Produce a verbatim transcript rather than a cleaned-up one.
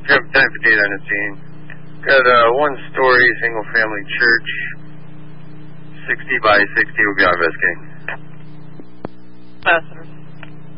ten fifty-eight on the scene. Got a one-story single-family church. sixty by sixty will be our investigating. Awesome.